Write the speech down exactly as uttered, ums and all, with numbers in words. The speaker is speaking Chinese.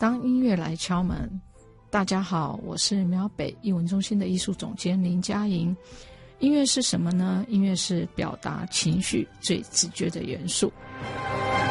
当音乐来敲门。大家好，我是苗北艺文中心的艺术总监林佳莹。音乐是什么呢？音乐是表达情绪最直觉的元素。